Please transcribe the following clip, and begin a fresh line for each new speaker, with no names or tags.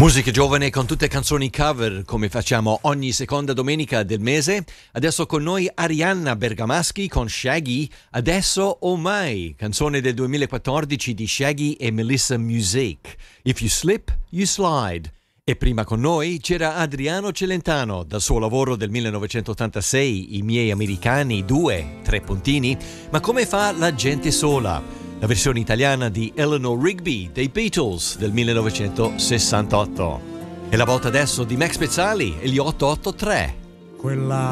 Musica giovane con tutte canzoni cover, come facciamo ogni seconda domenica del mese. Adesso con noi Arianna Bergamaschi con Shaggy, Adesso o Mai, canzone del 2014 di Shaggy e Melissa Music. If you slip, you slide. E prima con noi c'era Adriano Celentano, dal suo lavoro del 1986, I miei americani 2, 3 puntini, ma come fa la gente sola? La versione italiana di Eleanor Rigby dei Beatles del 1968. E la volta adesso di Max Pezzali e gli 883.
Quella